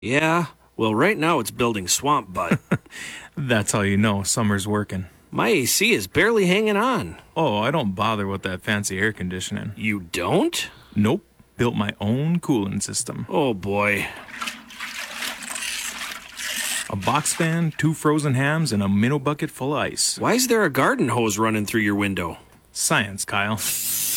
Yeah, well, right now it's building swamp butt. That's how you know summer's working. My AC is barely hanging on. Oh, I don't bother with that fancy air conditioning. You don't? Nope. Built my own cooling system. Oh boy. A box fan, 2 frozen hams, and a minnow bucket full of ice. Why is there a garden hose running through your window? Science, Kyle.